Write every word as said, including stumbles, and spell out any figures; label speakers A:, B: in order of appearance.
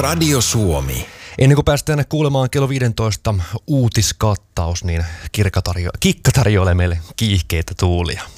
A: Radio Suomi.
B: Ennen kuin päästään kuulemaan kello viisitoista uutiskattaus, niin Kirka tarjo- Kikka tarjoilee meille kiihkeitä tuulia.